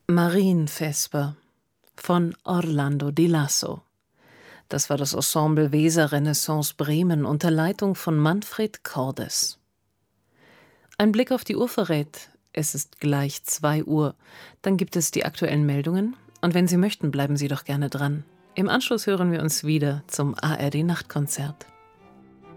Marienvesper von Orlando di Lasso. Das war das Ensemble Weser Renaissance Bremen unter Leitung von Manfred Cordes. Ein Blick auf die Uhr verrät, es ist gleich 2 Uhr. Dann gibt es die aktuellen Meldungen und wenn Sie möchten, bleiben Sie doch gerne dran. Im Anschluss hören wir uns wieder zum ARD Nachtkonzert.